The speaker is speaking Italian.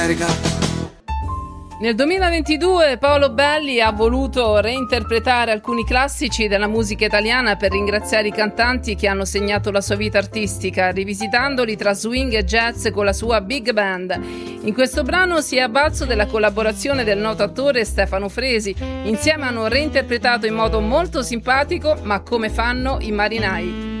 Nel 2022 Paolo Belli ha voluto reinterpretare alcuni classici della musica italiana per ringraziare i cantanti che hanno segnato la sua vita artistica, rivisitandoli tra swing e jazz con la sua big band. In questo brano si è avvalso della collaborazione del noto attore Stefano Fresi. Insieme hanno reinterpretato in modo molto simpatico Ma come fanno i marinai.